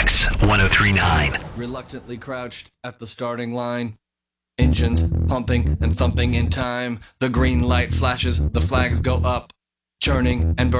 Wax 1039. Reluctantly crouched at the starting line. Engines pumping and thumping in time. The green light flashes, the flags go up. Churning and burning.